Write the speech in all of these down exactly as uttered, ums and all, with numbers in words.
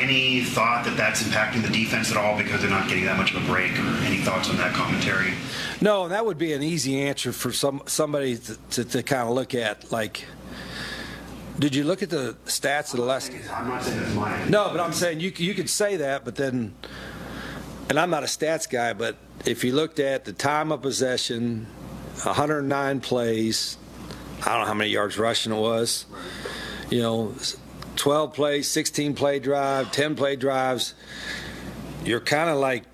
any thought that that's impacting the defense at all because they're not getting that much of a break, or any thoughts on that commentary? No, and that would be an easy answer for some somebody to, to, to kind of look at. Like, did you look at the stats of the last game? I'm not saying that's mine. No, but I'm saying you you could say that, but then, and I'm not a stats guy, but if you looked at the time of possession, one hundred nine plays, I don't know how many yards rushing it was, you know, twelve plays, sixteen play drive, ten play drives, you're kind of like,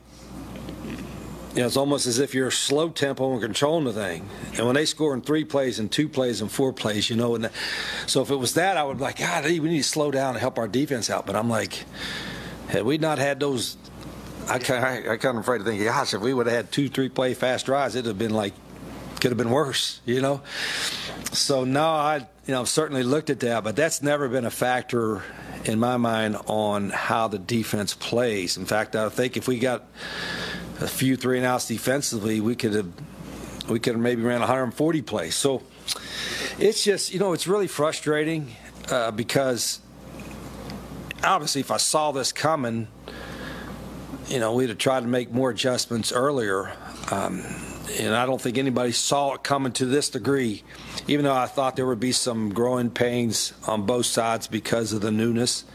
you know, it's almost as if you're slow tempo and controlling the thing. And when they score in three plays and two plays and four plays, you know, and the, so if it was that, I would be like, God, we need to slow down and help our defense out. But I'm like, had we not had those, I kind of, I kind of afraid to think, gosh, if we would have had two, three play fast drives, it'd have been like, could have been worse, you know. So no, I, you know, I've certainly looked at that, but that's never been a factor in my mind on how the defense plays. In fact, I think if we got a few three and outs defensively, we could have we could have maybe ran one hundred forty plays. So it's just, you know, it's really frustrating uh, because obviously if I saw this coming, you know, we'd have tried to make more adjustments earlier. Um, and I don't think anybody saw it coming to this degree, even though I thought there would be some growing pains on both sides because of the newness.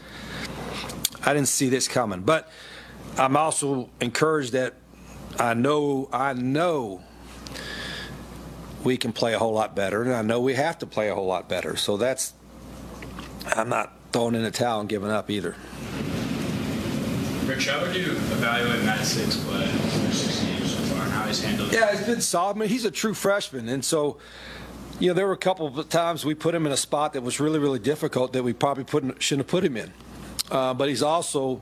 I didn't see this coming. But I'm also encouraged that I know, I know we can play a whole lot better, and I know we have to play a whole lot better. So that's, I'm not throwing in the towel and giving up either. Rich, how would you evaluate Matt Sick's play for six games so far and how he's handled it? Yeah, he's been solid. I mean, he's a true freshman, and so, you know, there were a couple of times we put him in a spot that was really, really difficult that we probably put, shouldn't have put him in. Uh, but he's also,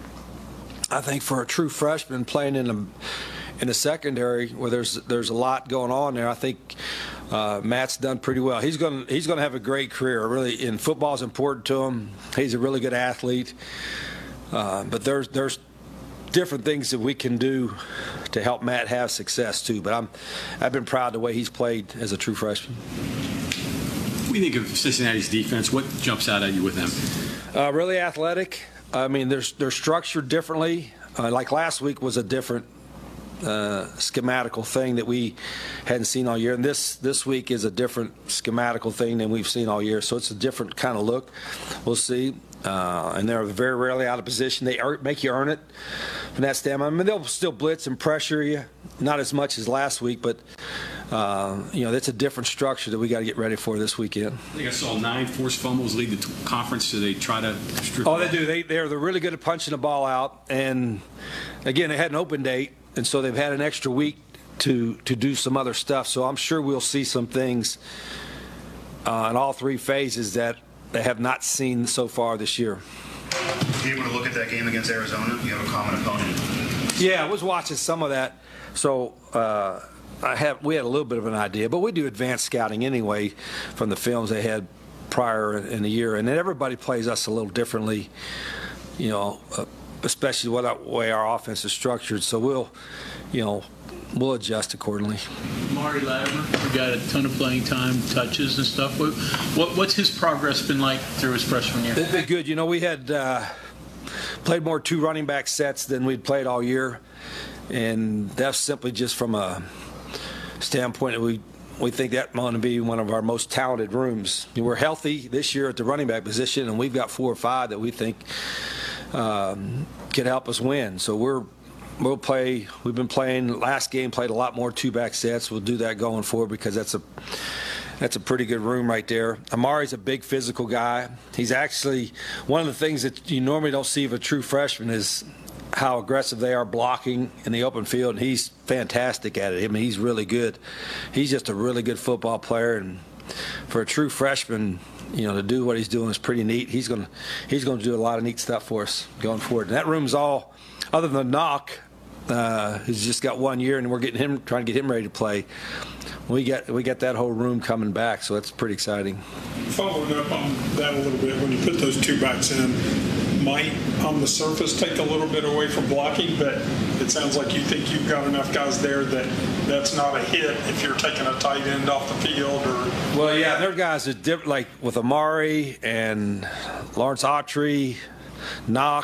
I think, for a true freshman playing in the in the secondary where there's there's a lot going on there, I think uh, Matt's done pretty well. He's going he's going to have a great career. Really, and football is important to him. He's a really good athlete. Uh, but there's there's different things that we can do to help Matt have success too. But I'm I've been proud of the way he's played as a true freshman. What do you think of Cincinnati's defense? What jumps out at you with them? Uh, really athletic. I mean, they're, they're structured differently. Uh, like last week was a different uh, schematical thing that we hadn't seen all year. And this, this week is a different schematical thing than we've seen all year. So it's a different kind of look. We'll see. Uh, and they're very rarely out of position. They earn, make you earn it from that standpoint. I mean, they'll still blitz and pressure you, not as much as last week, but uh, you know, that's a different structure that we got to get ready for this weekend. I think I saw nine forced fumbles lead the conference, so they try to strip. Oh, they do. They they're they're really good at punching the ball out, and again, they had an open date, and so they've had an extra week to to do some other stuff. So I'm sure we'll see some things uh, in all three phases that they have not seen so far this year. Were you able to look at that game against Arizona? You have a common opponent. Yeah, I was watching some of that. So uh, I have we had a little bit of an idea, but we do advanced scouting anyway from the films they had prior in the year, and then everybody plays us a little differently, you know, uh, especially what way our offense is structured. So we'll, you know, we'll adjust accordingly. Mari Latimer, we got a ton of playing time, touches and stuff. What, what what's his progress been like through his freshman year? It's been good. You know, we had uh, played more two running back sets than we'd played all year, and that's simply just from a standpoint that we we think that's going to be one of our most talented rooms. We're healthy this year at the running back position, and we've got four or five that we think um, could help us win. So we're We'll play. We've been playing. Last game played a lot more two-back sets. We'll do that going forward because that's a that's a pretty good room right there. Amari's a big physical guy. He's actually one of the things that you normally don't see of a true freshman is how aggressive they are blocking in the open field. And he's fantastic at it. I mean, he's really good. He's just a really good football player, and for a true freshman, you know, to do what he's doing is pretty neat. He's gonna he's gonna do a lot of neat stuff for us going forward. And that room's all, other than Knock, uh, who's just got one year, and we're getting him trying to get him ready to play. We got we got that whole room coming back, so that's pretty exciting. Following up on that a little bit, when you put those two backs in, might on the surface take a little bit away from blocking, but it sounds like you think you've got enough guys there that that's not a hit if you're taking a tight end off the field. Or well, yeah, there are guys that different, like with Amari and Lawrence Autry, Knox.